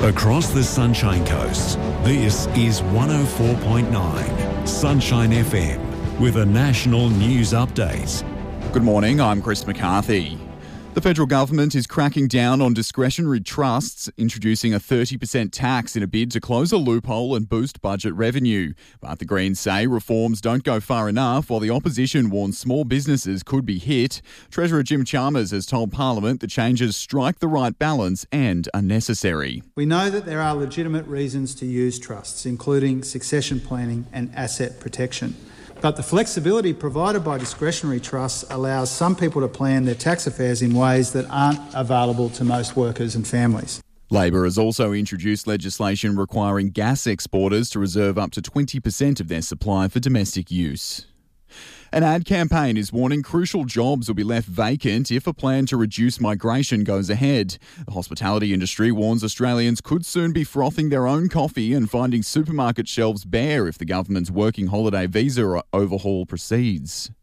Across the Sunshine Coast, this is 104.9 Sunshine FM with a national news update. Good morning, I'm Chris McCarthy. The federal government is cracking down on discretionary trusts, introducing a 30% tax in a bid to close a loophole and boost budget revenue. But the Greens say reforms don't go far enough, while the opposition warns small businesses could be hit. Treasurer Jim Chalmers has told Parliament the changes strike the right balance and are necessary. We know that there are legitimate reasons to use trusts, including succession planning and asset protection. But the flexibility provided by discretionary trusts allows some people to plan their tax affairs in ways that aren't available to most workers and families. Labor has also introduced legislation requiring gas exporters to reserve up to 20% of their supply for domestic use. An ad campaign is warning crucial jobs will be left vacant if a plan to reduce migration goes ahead. The hospitality industry warns Australians could soon be frothing their own coffee and finding supermarket shelves bare if the government's working holiday visa overhaul proceeds.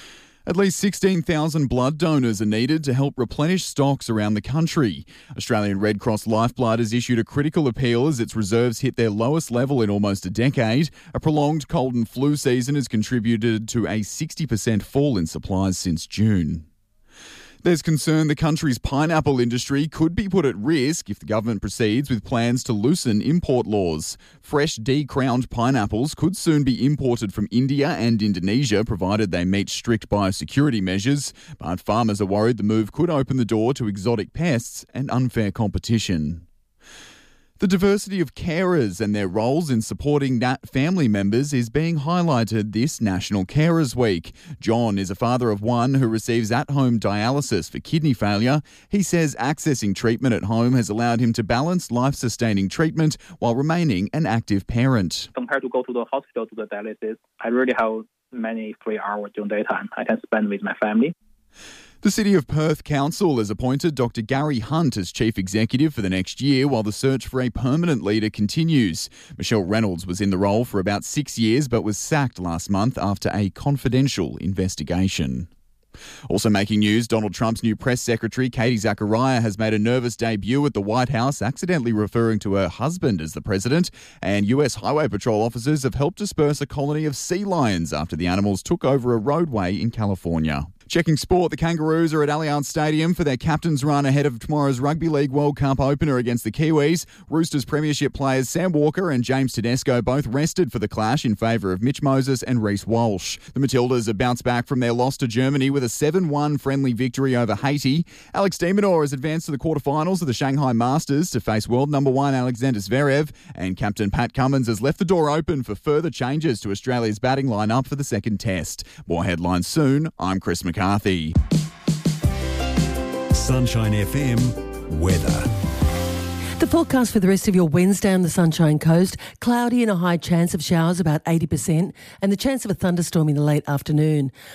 At least 16,000 blood donors are needed to help replenish stocks around the country. Australian Red Cross Lifeblood has issued a critical appeal as its reserves hit their lowest level in almost a decade. A prolonged cold and flu season has contributed to a 60% fall in supplies since June. There's concern the country's pineapple industry could be put at risk if the government proceeds with plans to loosen import laws. Fresh decrowned pineapples could soon be imported from India and Indonesia, provided they meet strict biosecurity measures. But farmers are worried the move could open the door to exotic pests and unfair competition. The diversity of carers and their roles in supporting family members is being highlighted this National Carers Week. John is a father of one who receives at-home dialysis for kidney failure. He says accessing treatment at home has allowed him to balance life-sustaining treatment while remaining an active parent. Compared to go to the hospital to the dialysis, I really have many free hours during daytime I can spend with my family. The City of Perth Council has appointed Dr. Gary Hunt as Chief Executive for the next year while the search for a permanent leader continues. Michelle Reynolds was in the role for about 6 years but was sacked last month after a confidential investigation. Also making news, Donald Trump's new press secretary, Katie Zachariah, has made a nervous debut at the White House, accidentally referring to her husband as the president. And US Highway Patrol officers have helped disperse a colony of sea lions after the animals took over a roadway in California. Checking sport, the Kangaroos are at Allianz Stadium for their captain's run ahead of tomorrow's Rugby League World Cup opener against the Kiwis. Roosters premiership players Sam Walker and James Tedesco both rested for the clash in favour of Mitch Moses and Reece Walsh. The Matildas have bounced back from their loss to Germany with a 7-1 friendly victory over Haiti. Alex de Minaur has advanced to the quarterfinals of the Shanghai Masters to face world number 1 Alexander Zverev. And captain Pat Cummins has left the door open for further changes to Australia's batting lineup for the second test. More headlines soon. I'm Chris McCarthy. Sunshine FM weather. The forecast for the rest of your Wednesday on the Sunshine Coast, cloudy and a high chance of showers, about 80%, and the chance of a thunderstorm in the late afternoon.